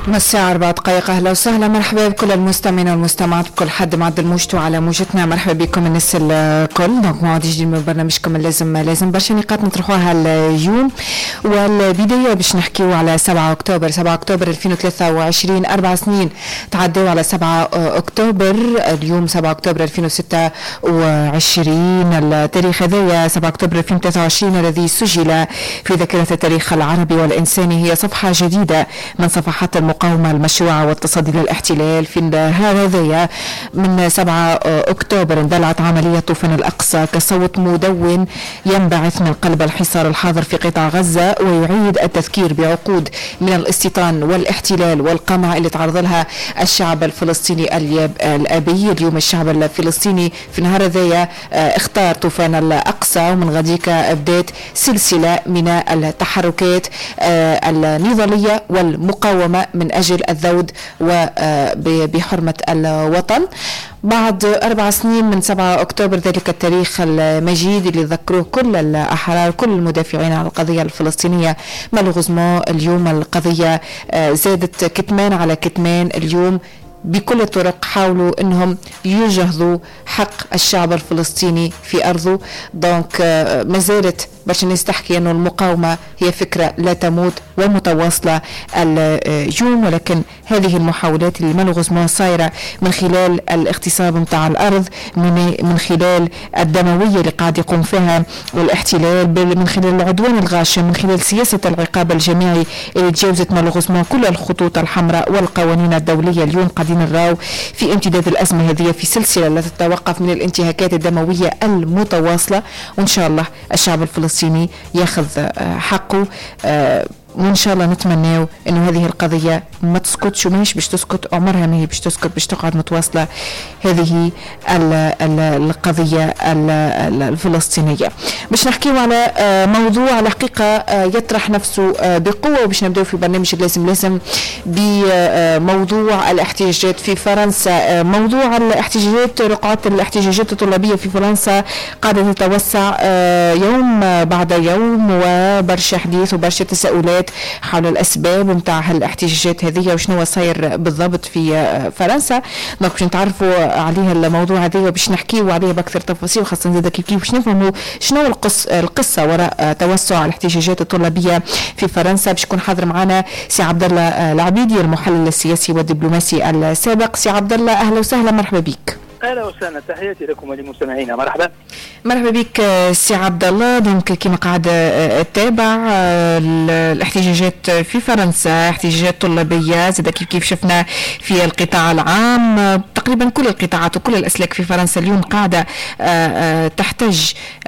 مساء 4 دقائق. أهلا وسهلا، مرحبا بكل المستمعين والمستمعات بكل حد معدل موجته على موجتنا. مرحبا بكم الناس الكل. دونك موعد جديد من برنامجكم لازم برشا نقاط نطرحوها اليوم، والبداية باش نحكيو على 7 أكتوبر 2023. 4 سنين تعدوا على 7 أكتوبر. اليوم 7 أكتوبر 2026. التاريخ هذايا 7 أكتوبر 2023 الذي سجل في ذاكرة التاريخ العربي والإنساني هي صفحة جديدة من صفحات المقاومة المشروعة والتصدي للاحتلال. في هذايا من 7 أكتوبر اندلعت عملية طوفان الأقصى كصوت مدون ينبعث من قلب الحصار الحاضر في قطاع غزة، ويعيد التذكير بعقود من الاستيطان والاحتلال والقمع اللي تعرض لها الشعب الفلسطيني الأبي. اليوم الشعب الفلسطيني في نهار هذايا اختار طوفان الأقصى، ومن غديك بدات سلسلة من التحركات النضالية والمقاومة من أجل الذود وبحرمة الوطن. بعد 4 سنين من 7 أكتوبر، ذلك التاريخ المجيد اللي ذكروه كل الأحرار كل المدافعين عن القضية الفلسطينية مالوغوزمون، اليوم القضية زادت كتمان على كتمان. اليوم بكل الطرق حاولوا انهم يجهضوا حق الشعب الفلسطيني في ارضه. دونك ما زالت باش الناس تحكي انه المقاومه هي فكره لا تموت ومتواصله اليوم، ولكن هذه المحاولات اللي مالوغوزمون صايره من خلال الاغتصاب نتاع الارض، من خلال الدمويه اللي قاعد يقوم فيها الاحتلال، من خلال العدوان الغاشم، من خلال سياسه العقاب الجماعي اللي تجاوزت مالوغوزمون كل الخطوط الحمراء والقوانين الدوليه. اليوم قاعدين نراو في امتداد الازمه هذه في سلسله لا تتوقف من الانتهاكات الدمويه المتواصله، وان شاء الله الشعب الفلسطيني ياخذ حقه. وإن شاء الله نتمنى إنه هذه القضية ما تسكتش، وماهيش باش تسكت، عمرها ما هي باش تسكت، باش تقعد متواصلة هذه القضية الفلسطينية. باش نحكيو على موضوع الحقيقة يطرح نفسه بقوة، وباش نبدأ في برنامج لازم بموضوع الاحتجاجات في فرنسا. موضوع الاحتجاجات، رقعات الاحتجاجات الطلابية في فرنسا قاعدة تتوسع يوم بعد يوم، وبرشا حديث وبرشا تساؤلات حول الأسباب متاع هالاحتجاجات هذه وشنو صاير بالضبط في فرنسا. دونك باش نتعرفوا عليها الموضوع هذا وباش نحكيوا عليه بأكثر تفاصيل، خاصة زاد كيف باش نفهموا شنو القصة وراء توسع الاحتجاجات الطلابية في فرنسا. باش يكون حاضر معنا سي عبد الله العبيدي، المحلل السياسي والدبلوماسي السابق. سي عبد الله أهلا وسهلا، مرحبا بك. اهلا وسهلا، تحياتي لكم ولمستمعينا. مرحبا بك سي عبد الله. دونك كما قاعد تتابع الاحتجاجات في فرنسا، احتجاجات طلابيه زاد كيف شفنا في القطاع العام. تقريبا كل القطاعات وكل الاسلاك في فرنسا اليوم قاعده تحتج،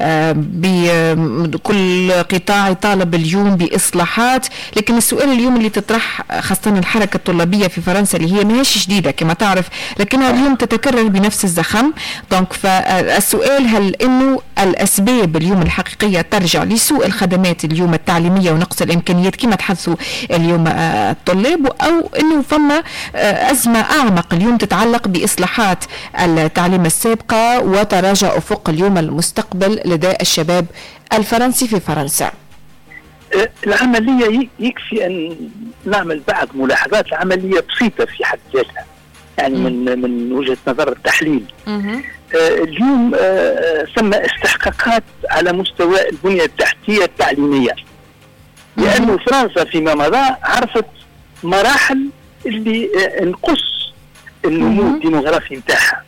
بكل قطاع يطالب اليوم باصلاحات. لكن السؤال اليوم اللي تطرح خاصه الحركه الطلابيه في فرنسا اللي هي ماهيش جديده كما تعرف، لكنها اليوم تتكرر بنفس الزخم. دونك فالسؤال هل انه الاسباب اليوم الحقيقيه ترجع لسوء الخدمات اليوم التعليميه ونقص الامكانيات كما تحدثوا اليوم الطلاب، او انه فما ازمه اعمق اليوم تتعلق باصلاحات التعليم السابقه وتراجع افق اليوم المستقبل لدى الشباب الفرنسي في فرنسا؟ العمليه يكفي ان نعمل بعض ملاحظات. العمليه بسيطه في حد ذاتها، يعني من وجهة نظر التحليل. اليوم ثم استحقاقات على مستوى البنية التحتية التعليمية، لأن فرنسا فيما مضى عرفت مراحل اللي انقص النمو الديموغرافي نتاعها،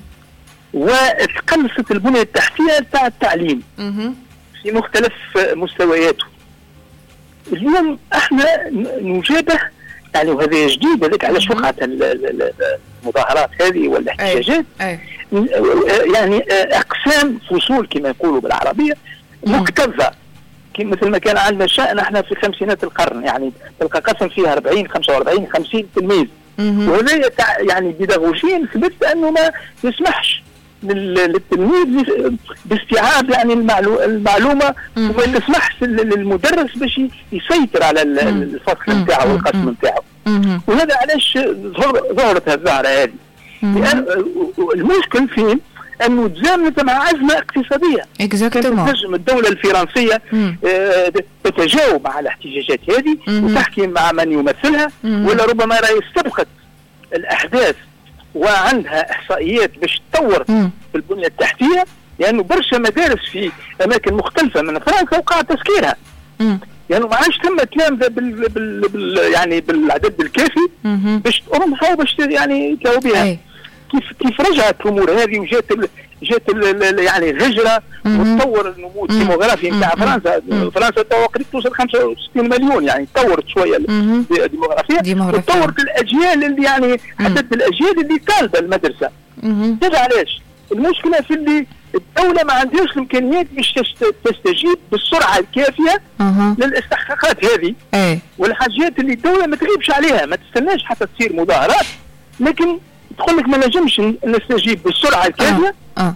وتقلصت البنية التحتية تاع التعليم في مختلف مستوياته. اليوم احنا نجابه، يعني وهذا جديد، هذاك علاش وقعت المظاهرات هذه والاحتجاجات. يعني اقسام فصول كما يقولوا بالعربيه مكتظه، مثل ما كان عندنا شأن احنا في خمسينات القرن، يعني تلقى قسم فيها 40 45 50 تلميذ، وهذا يعني بيداغوجيا ثبت انه ما يسمحش للتلميذ باستيعاب يعني المعلومه، وما تسمحش للمدرس باش يسيطر على الفصل نتاعو والقسم نتاعو. وهذا علاش ظهرت الظاهره هذه. لأن المشكل فين انه تزامنت مع ازمه اقتصاديه. تنجم الدوله الفرنسيه تتجاوب مع الاحتجاجات هذه وتحكي مع من يمثلها، ولا ربما راهي استبقت الاحداث وعندها احصائيات باش تطور في البنيه التحتيه، لانه برشا مدارس في اماكن مختلفه من فرنسا وقع تسكيرها. يعني ما عادش ثم كلام يعني بالعدد الكافي باش تقومها وباش يعني يتلاو بها. كيف رجعت الامور هذه وجات يعني الهجره وتطور النمو الديموغرافي نتاع فرنسا. فرنسا توا قريب توصل 65 مليون، يعني تطورت شويه الديموغرافيه وتطورت الاجيال اللي يعني عدد الاجيال اللي طالبه المدرسه. هذا علاش المشكله في اللي الدولة ما عندهاش الامكانيات باش تستجيب بالسرعة الكافية للاستحقاقات هذه. والحاجات اللي الدولة ما تغيبش عليها، ما تستناش حتى تصير مظاهرات، لكن تقول لك ما نجمش نستجيب بالسرعة الكافية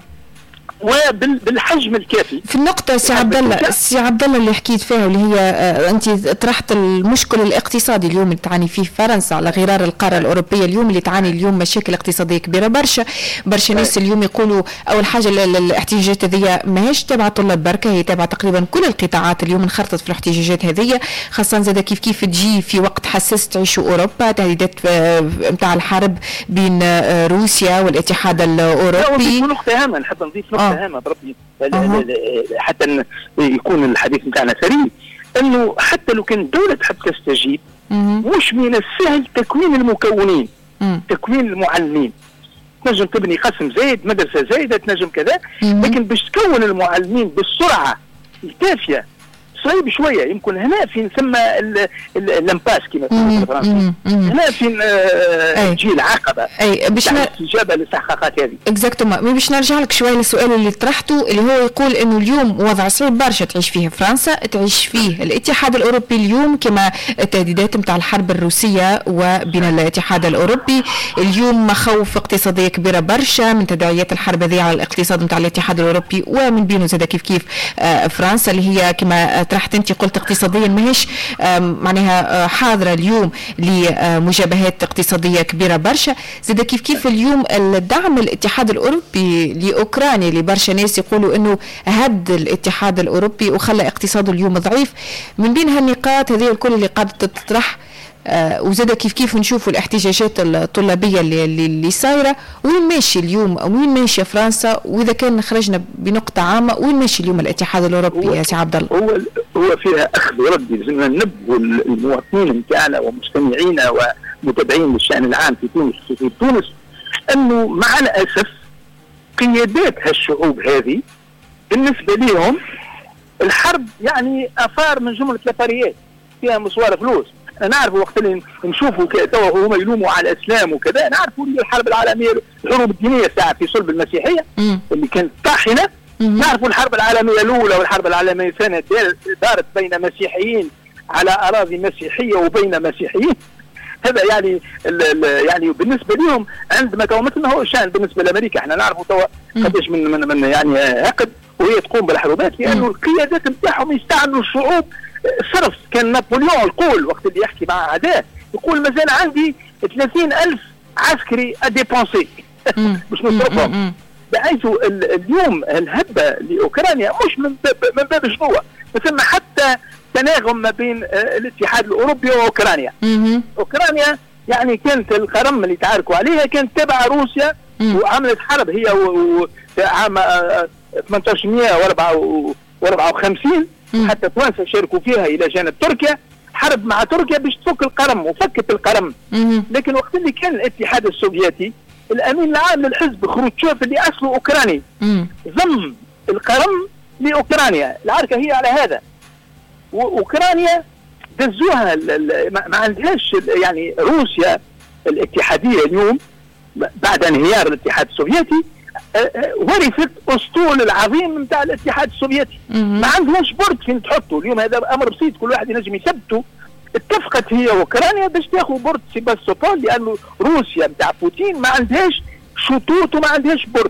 وبالحجم الكافي. في النقطة سي عبد الله اللي حكيت فيها، واللي هي أنت طرحت المشكل الاقتصادي اليوم اللي تعاني فيه فرنسا على غرار القارة الأوروبية، اليوم اللي تعاني اليوم مشاكل اقتصادية كبيرة برشا ناس اليوم يقولوا أول حاجة الاحتجاجات هذه ماهيش تابعة طلاب بركة، هي تابعة تقريبا كل القطاعات اليوم انخرطت في الاحتجاجات هذه، خاصة زاد كيف تجي في وقت حساس تعيشوا أوروبا، تهديدات نتاع الحرب بين روسيا والاتحاد الأوروبي. نقطة هامة نحب نضيف نقطة هامة بربي حتى يكون الحديث نتاعنا سريع، انه حتى لو كان الدولة تحب تستجيب مش من السهل تكوين المكونين، تكوين المعلمين. تنجم تبني قسم زايد، مدرسة زايدة، تنجم كذا، لكن باش تكون المعلمين بالسرعة الكافية صعيب شويه. يمكن هنا فين ثم الامباس كما يقولوا هنا فين تجي العقبه باش الاستجابه للاستحقاقات هذه. اكزاكتومون. باش نرجع لك شويه للسؤال اللي طرحته، اللي هو يقول انه اليوم وضع صعيب برشا تعيش فيه فرنسا، تعيش فيه الاتحاد الاوروبي اليوم، كما التهديدات نتاع الحرب الروسيه وبين الاتحاد الاوروبي اليوم، مخاوف اقتصاديه كبيره برشا من تداعيات الحرب هذه على الاقتصاد نتاع الاتحاد الاوروبي، ومن بينه زاد كيف فرنسا اللي هي كما طرحت انت قلت اقتصاديا ماهيش معناها حاضره اليوم لمجابهات اقتصاديه كبيره برشا. زاد كيف اليوم الدعم الاتحاد الاوروبي لاوكرانيا اللي برشا ناس يقولوا انه هد الاتحاد الاوروبي وخلى اقتصاده اليوم ضعيف. من بين هالنقاط هذه الكل اللي قاعده تطرح وزاد كيف نشوفوا الاحتجاجات الطلابيه اللي صايره، وين ماشي اليوم او وين ماشيه فرنسا، واذا كان خرجنا بنقطه عامه وين ماشي اليوم الاتحاد الاوروبي يا سي عبد الله؟ هو فيها اخذ ورد. لازمنا ننبهوا المواطنين نتاعنا ومستمعينا ومتابعين للشان العام في تونس انه مع الاسف قيادات هالشعوب هذه بالنسبه لهم الحرب يعني اثار من جمله لاباريات فيها مصوار فلوس. نعرفوا وقت اللي نشوفوا توا هما يلوموا على الاسلام وكذا، نعرفوا الحرب العالميه الحروب الدينيه ساعه في صلب المسيحيه اللي كانت طاحنه. نعرفوا الحرب العالميه الاولى والحرب العالميه الثانيه دارت بين مسيحيين على اراضي مسيحيه وبين مسيحيين. هذا يعني بالنسبه لهم عندما تو مثل ما هو الشان بالنسبه لامريكا. احنا نعرفوا توا قداش من يعني عقد وهي تقوم بالحروبات، لانه القيادات نتاعهم يستعملوا الشعوب صرف. كان نابليون يقول وقت اللي يحكي مع عداه يقول مازال عندي 30,000 عسكري اديبونسي مش نصرفهم. بحيث اليوم الهبه لاوكرانيا مش من باب شنو، ثم حتى تناغم ما بين الاتحاد الاوروبي واوكرانيا. اوكرانيا يعني كانت القرم اللي تعاركوا عليها كانت تبع روسيا وعملت حرب هي عام 1854 حتى فرنسا شاركوا فيها الى جانب تركيا، حرب مع تركيا باش تفك القرم وفكت القرم. لكن وقت اللي كان الاتحاد السوفيتي الامين العام للحزب خروتشوف اللي اصله اوكراني ضم القرم لاوكرانيا. العركه هي على هذا، واوكرانيا دزوها ما عندهاش يعني روسيا الاتحاديه اليوم بعد انهيار الاتحاد السوفيتي ورثت اسطول العظيم نتاع الاتحاد السوفيتي. ما عندهاش برد فين تحطه اليوم. هذا امر بسيط كل واحد ينجم يثبته. اتفقت هي واوكرانيا باش تاخذ برد سيباستوبول، لانه روسيا نتاع بوتين ما عندهاش شطوط وما عندهاش برد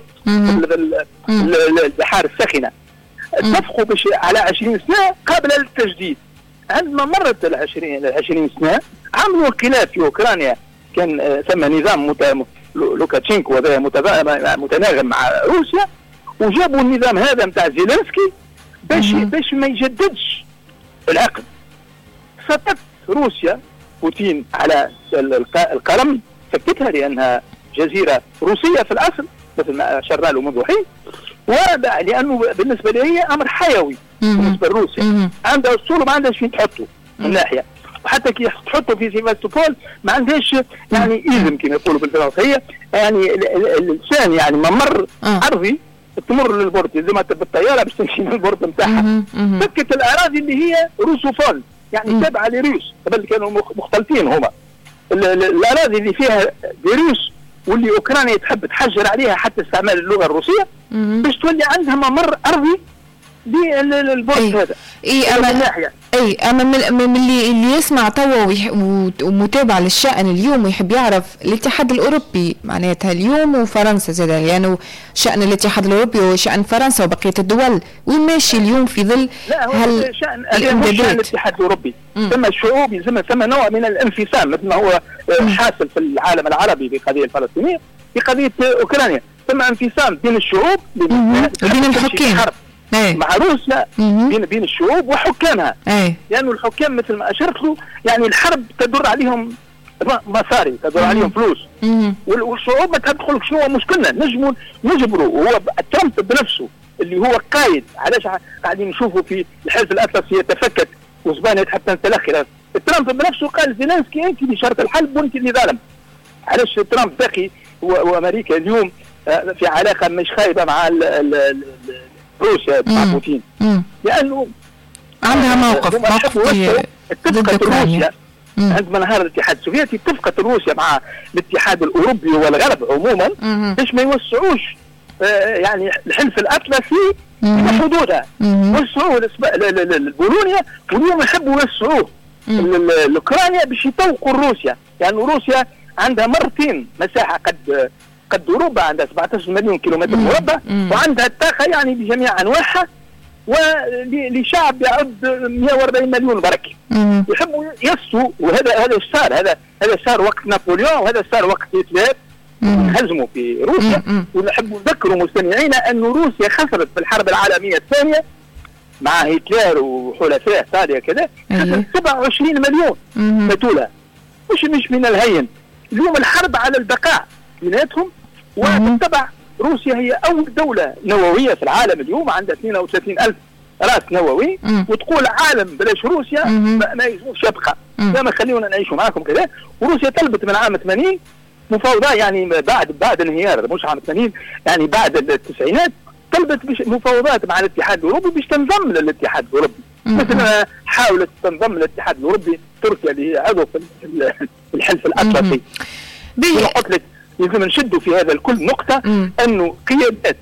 البحار الساخنه. اتفقوا باش على 20 سنه قابله للتجديد. عندما مرت ال 20 سنه عملوا انقلاب في اوكرانيا، كان ثم نظام لوكاشينكو هذا متناغم مع روسيا، وجابوا النظام هذا نتاع زيلينسكي باش ما يجددش العقد. سقط روسيا بوتين على القلم، سكتها لانها جزيره روسيه في الاصل مثل ما اشرنا له منذ حين، ولانه بالنسبه لي هي امر حيوي بالنسبه لروسيا، عندها اصول وما عندهاش فين تحطه من ناحيه، وحتى كي تحطه في سيفاستوبول ما عندهاش يعني ايزم كما يقولوا بالفرنسيه، يعني الانسان يعني ممر ارضي تمر للبورد لازم بالطياره باش تمشي للبورد نتاعها. سكت الاراضي اللي هي روسوفون يعني تابعه لروس، قبل كانوا مختلطين هما الاراضي اللي فيها روس واللي اوكرانيا تحب تحجر عليها حتى استعمال اللغه الروسيه باش تولي عندها ممر ارضي للبورد هذا. اما من اللي يسمع توا ومتابع للشأن اليوم ويحب يعرف الاتحاد الاوروبي معناتها اليوم وفرنسا زاد، يعني شأن الاتحاد الاوروبي وشأن فرنسا وبقيه الدول وين ماشي اليوم في ظل شأن الاتحاد الاوروبي؟ ثم شعوب ثم نوع من الانفصام مثل ما هو حاصل في العالم العربي في قضيه الفلسطينيه في قضيه اوكرانيا، ثم انفصام بين الشعوب بين الحكام مع روسيا بين الشعوب وحكامها، لانه الحكام مثل ما اشرت له يعني الحرب تدر عليهم مصاري، تدر عليهم فلوس، والشعوب ما تدخل شنو مشكلنا نجبروا. وهو ترامب بنفسه اللي هو قائد، علاش قاعدين نشوفوا في الحلف الاطلسي يتفكك واسبانيا تحب تنسلخ، ترامب بنفسه قال زيلينسكي انت اللي شرط الحلب وانت اللي ظالم. علاش ترامب باقي وامريكا اليوم في علاقه مش خايبه مع روسيا مع بوتين؟ لانه عندها موقف اتفقت روسيا عندما انهار الاتحاد السوفيتي، اتفقت روسيا مع الاتحاد الاوروبي والغرب عموما باش ما يوسعوش يعني الحلف الاطلسي في حدودها، وسعوه لبولونيا، واليوم يحبوا يوسعوه لاوكرانيا باش يطوقوا روسيا، لانه يعني روسيا عندها مرتين مساحه قد اوروبا، عندها 17 مليون كيلومتر مربع، وعندها الطاقه يعني بجميع انواعها، ولشعب يعد 140 مليون برك. يحبوا يسوا، وهذا صار هذا صار وقت نابليون، وهذا صار وقت هتلر هزموا في روسيا. ونحب نذكروا مستمعينا أن روسيا خسرت في الحرب العالمية الثانية مع هتلر وحلفائه ايطاليا كذا، خسرت 27 مليون قتلى، مش من الهين. اليوم الحرب على البقاء بيناتهم، وبالطبع روسيا هي أول دولة نووية في العالم اليوم، عندها 32,000 راس نووي، وتقول عالم بلاش روسيا ما يجوش يبقى، ما خليونا نعيشوا معاكم كذا. وروسيا طلبت من عام 80 مفاوضات، يعني بعد انهيار، مش عام 80 يعني بعد التسعينات، طلبت مفاوضات مع الاتحاد الاوروبي باش تنضم للاتحاد الاوروبي، مثل ما حاولت تنضم للاتحاد الاوروبي تركيا اللي هي عضو في الحلف الاطلسي. قلت لك لازم نشدوا في هذا الكل نقطه، انه قيادات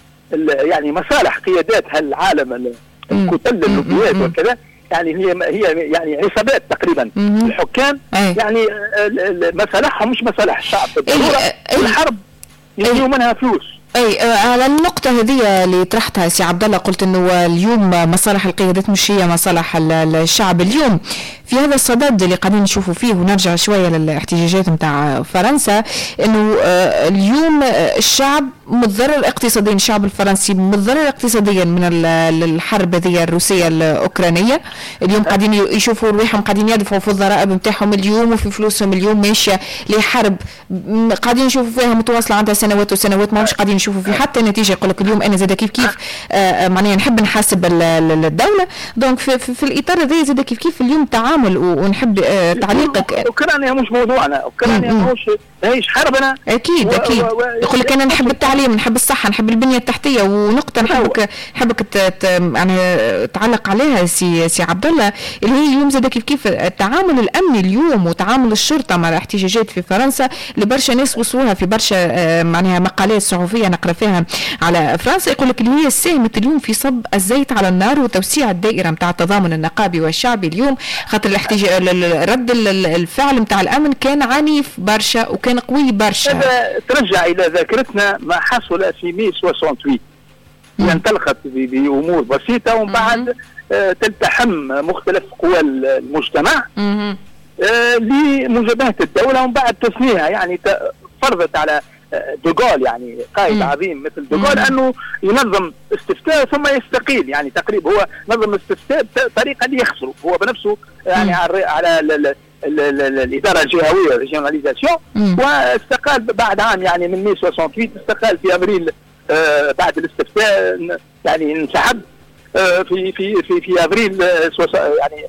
يعني مصالح قيادات هالعالم الكتل اللوبيات وكذا، يعني هي يعني عصابات تقريبا الحكام، يعني مصالحهم مش مصالح الشعب بالضروره، الحرب يجيو منها فلوس. على النقطة هذه اللي طرحتها سي عبد الله، قلت انه اليوم مصالح القيادات مش هي مصالح الشعب. اليوم في هذا الصدد اللي قاعدين نشوفوا فيه، ونرجع شوية للاحتجاجات نتاع فرنسا، انه اليوم الشعب متضرر اقتصاديا، الشعب الفرنسي متضرر اقتصاديا من الحرب هذه الروسية الأوكرانية. اليوم قاعدين يشوفوا روحهم قاعدين يدفعوا في الضرائب نتاعهم اليوم، وفي فلوسهم اليوم ماشية لحرب قاعدين نشوفوا فيها متواصلة عندها سنوات وسنوات، ما مش قاعدين نشوفوا في حتى نتيجة. يقول لك اليوم أنا زاد كيف معناها نحب نحاسب الدولة، دونك في الإطار هذا زاد كيف اليوم تعامل. ونحب تعليقك. أوكرانيا مش موضوعنا، أوكرانيا مش حربنا. أكيد يقول لك أنا نحب التعليم، نحب الصحة، نحب البنية التحتية. ونقطة نحبك يعني تعلق عليها سي عبد الله، اللي هي اليوم زاد كيف التعامل الأمني اليوم وتعامل الشرطة مع الاحتجاجات في فرنسا، اللي برشا ناس وصلوها في برشا معناها مقالات صحفية نقرأ فيها على فرنسا، يقول لك اللي هي ساهمت اليوم في صب الزيت على النار وتوسيع الدائرة متاع التضامن النقابي والشعبي اليوم، خاطر رد الفعل متاع الأمن كان عنيف برشا وكان قوي برشا. هذا ترجع إلى ذاكرتنا ما حصل في مي 68، انطلقت بأمور بسيطة، ومن بعد تلتحم مختلف قوى المجتمع لمجابهة الدولة، ومن بعد تثنيها، يعني فرضت على دوغول يعني قائد عظيم مثل دوغول انه ينظم استفتاء ثم يستقيل، يعني تقريبا هو نظم استفتاء بطريقه اللي يخسروا هو بنفسه يعني على الاداره الجهويه ريجيوناليزاسيون، واستقال بعد عام يعني من 68 استقال في ابريل بعد الاستفتاء يعني انسحب في ابريل يعني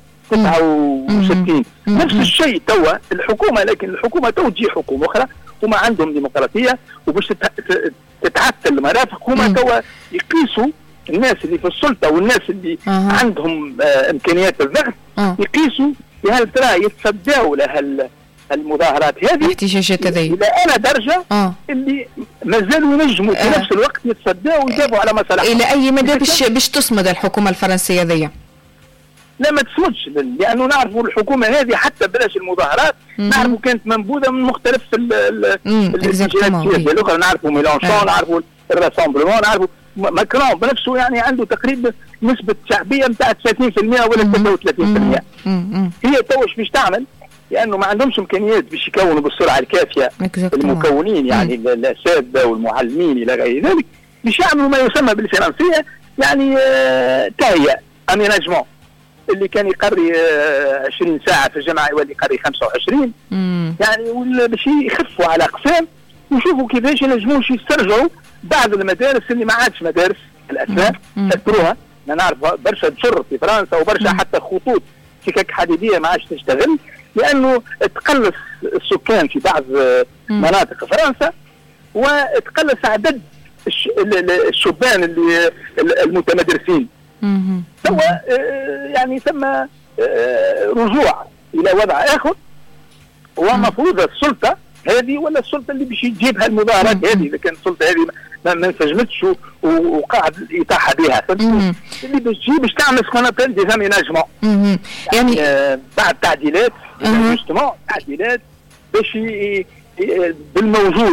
69. نفس الشيء توا الحكومه، لكن الحكومه تو تجي حكومه اخرى هما عندهم ديمقراطيه وباش تتعثر المرافق هما توا يقيسوا الناس اللي في السلطه والناس اللي عندهم امكانيات الضغط يقيسوا هل ترى يتصدوا لها المظاهرات هذه الاحتجاجات هذه الى انا درجه اللي مازالوا ينجموا في نفس الوقت يتصدوا ويجابوا على مصالحهم. الى اي مدى باش تصمد الحكومه الفرنسيه ذي؟ لا ما تصمدش، لانه نعرفوا الحكومه هذه حتى بلاش المظاهرات نعرفوا كانت منبوذه من مختلف الاتجاهات السياسيه الاخرى، نعرفوا ميلانشون، نعرفوا الراسامبلمون، نعرفوا ماكرون بنفسه يعني عنده تقريبا نسبه شعبيه نتاع 30% ولا 33%. هي توش باش تعمل لانه ما عندهمش امكانيات باش يكونوا بالسرعه الكافيه المكونين يعني الاساتذه والمعلمين الى غير ذلك، باش يعملوا ما يسمى بالفرنسيه يعني تهيئه اميناجمون اللي كان يقري 20 ساعه في الجامعه يولي يقري 25 يعني باش يخفوا على اقسام ويشوفوا كيفاش ينجموش يسترجعوا بعض المدارس اللي ما عادش مدارس الاسماء سكروها. نعرف برشا تشر في فرنسا وبرشا حتى خطوط سكك حديديه ما عادش تشتغل لانه تقلص السكان في بعض مناطق فرنسا وتقلص عدد الشبان اللي المتمدرسين. ثم يعني ثم رجوع الى وضع اخر، ومفروض السلطه هذه ولا السلطه اللي باش تجيبها المظاهرات هذه اذا كانت السلطه هذه ما انسجمتش وقاعد يطاح بها اللي باش تعمل سكونابيل دي زاميناجمون يعني بعد تعديلات تعديلات باش بالموجود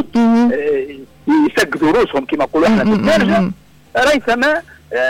يسقدوا روسهم كما نقولوا احنا في الدارجه ريثما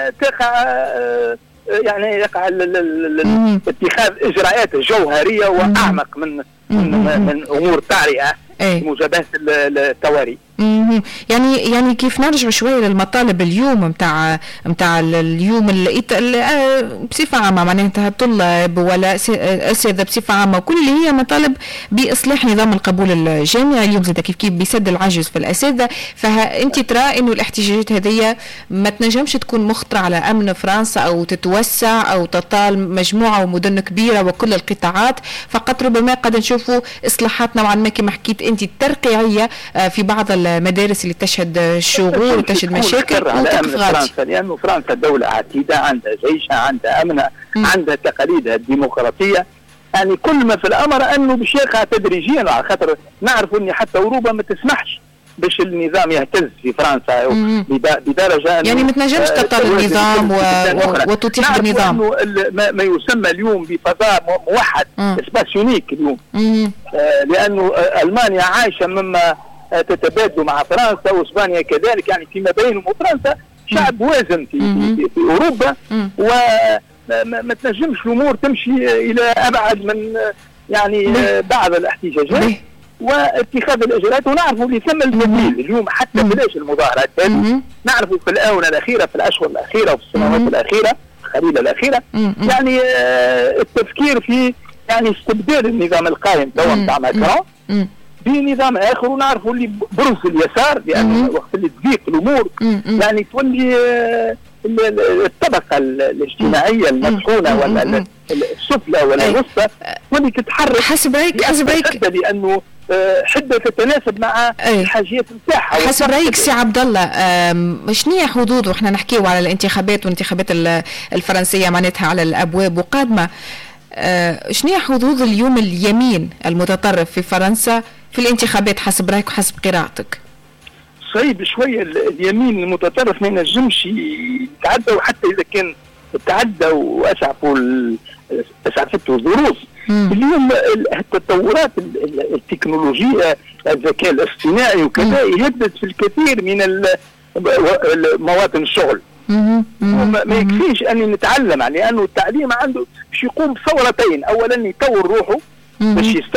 يقع اتخاذ اجراءات جوهريه واعمق من امور طارئه مجابهه الطوارئ. يعني كيف نرجع شويه للمطالب اليوم نتاع اليوم بصفه عامه معناتها الطلاب ولا اساتذه بصفه عامه وكل اللي هي مطالب باصلاح نظام القبول الجامعي اليوم زاد كيف بيسد العجز في الاساتذه. فانت ترى انه الاحتجاجات هذه ما تنجمش تكون مخطره على امن فرنسا او تتوسع او تطال مجموعه ومدن كبيره وكل القطاعات، فقط ربما قد نشوفوا اصلاحات نوعا ما كما حكيت انت ترقيعيه في بعض المدارس اللي تشهد شغول وتشهد مشاكل على امن فرنسا، لانه فرنسا دوله عتيده عندها جيشها عندها امنها عندها تقاليدها الديمقراطيه، يعني كل ما في الامر انه باش يقع تدريجيا، على خاطر نعرفوا ان حتى اوروبا ما تسمحش باش النظام يهتز في فرنسا بدرجه يعني ما تنجمش تطال النظام وتتيح بالنظام. ما يسمى اليوم بفضاء موحد اسباس يونيك اليوم لانه المانيا عايشه مما تتبادل مع فرنسا واسبانيا كذلك، يعني فيما بينهم وفرنسا شعب وازن في اوروبا وما تنجمش الامور تمشي الى ابعد من يعني بعض الاحتجاجات واتخاذ الاجراءات. ونعرفوا اللي ثم البديل اليوم حتى بلاش المظاهرات هذه، نعرفوا في الاونه الاخيره في الاشهر الاخيره وفي السنوات الاخيره القليله الاخيره يعني التفكير في يعني استبدال النظام القائم توا نتاع ماكرون بنظام اخر. ونعرفوا اللي برز اليسار لانه وقت اللي تضيق الامور يعني تولي الطبقه الاجتماعيه المطحونه ولا السفلى ولا الوسطى تولي تتحرك حسب رايك لانه حده تتناسب مع الحاجيات نتاعها. حسب رايك سي عبد الله شنو هي حدود وإحنا نحكيو على الانتخابات والانتخابات الفرنسيه معناتها على الابواب وقادمه، شنو هي حظوظ اليوم اليمين المتطرف في فرنسا في الانتخابات حسب رايك وحسب قراءتك؟ صعيب شويه اليمين المتطرف ما ينجمش يتعدى، وحتى اذا كان تعدى واسعفته الظروف اليوم التطورات التكنولوجيه الذكاء الاصطناعي وكذا يهدد في الكثير من مواطن الشغل. ما يكفيش أن نتعلم، لأنه التعليم عنده باش يقوم بثورتين، أولا يطور روحه باش يستوعب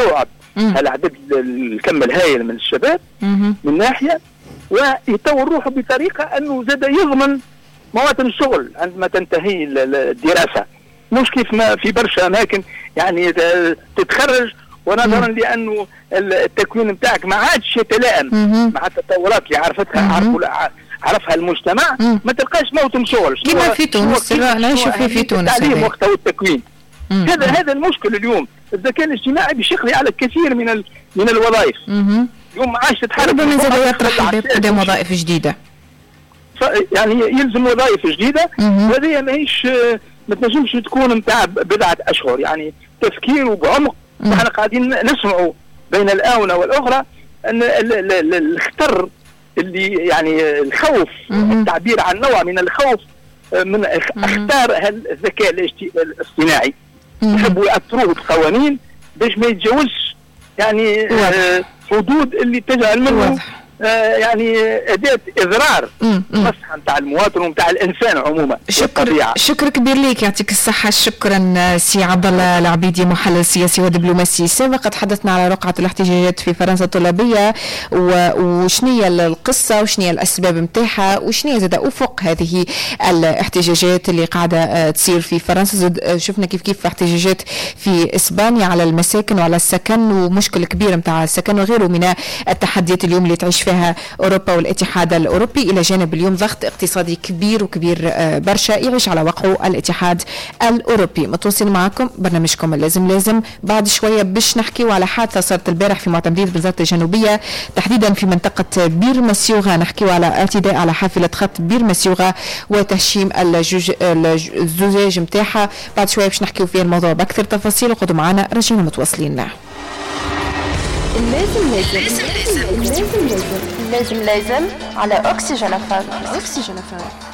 هالعدد الكم الهائل من الشباب من ناحيه، ويطور روحه بطريقه انه زاد يضمن مواطن الشغل عندما تنتهي الدراسه، مش كيف ما في برشا اماكن يعني تتخرج ونظرا لانه التكوين نتاعك ما عادش يتلائم مع التطورات اللي عرفها المجتمع، ما تلقاش موطن شغل كما في تونس نعيش في تونس التعليم وقتها والتكوين. هذا المشكل اليوم. الذكاء الاجتماعي باش يقضي على الكثير من الوظائف. اليوم ما عادش تتحرك، ربما زاد يطرح بقدم وظائف جديده، يعني يلزم وظائف جديده، وهذه ماهيش ما تنجمش تكون نتاع بضعه اشهر، يعني تفكير وبعمق. احنا قاعدين نسمعوا بين الاونه والاخرى ان الخطر اللي يعني الخوف، التعبير عن نوع من الخوف من اختار الذكاء الاصطناعي، يحبوا يأثروه بقوانين باش ما يتجاوزش يعني حدود اللي تجعل منه يعني أداة إضرار مصلحة نتاع المواطن ونتاع الإنسان عموما. شكر كبير ليك، يعطيك الصحة. شكرا سي عبد الله العبيدي، محلل سياسي ودبلوماسي سابق. تحدثنا على رقعة الاحتجاجات في فرنسا الطلابية وشنية القصة وشنية الأسباب متاعها وشنية زاد أفق هذه الاحتجاجات اللي قاعدة تصير في فرنسا. شفنا كيف احتجاجات في إسبانيا على المساكن وعلى السكن، ومشكل كبير متاع السكن وغيره من التحديات اليوم اللي تعيش فيها أوروبا والاتحاد الأوروبي، إلى جانب اليوم ضغط اقتصادي كبير برشا يعيش على وقعه الاتحاد الأوروبي. متواصل معكم برنامجكم لازم بعد شوية باش نحكيو على حادثة صارت البارح في معتمدية بنزرت الجنوبية، تحديدا في منطقة بير مسيوغا. نحكيو على اعتداء على حافلة خط بير مسيوغا وتهشيم الزجاج متاعها. بعد شوية باش نحكيو في الموضوع بأكثر تفاصيل، وقعدوا معنا رجعنا متواصلين. لازم على أكسجين FM.